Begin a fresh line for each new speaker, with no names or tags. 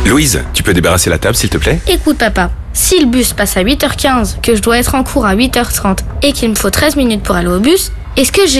Louise, tu peux débarrasser la table s'il te plaît?
Écoute papa, si le bus passe à 8h15, que je dois être en cours à 8h30 et qu'il me faut 13 minutes pour aller au bus, est-ce que j'ai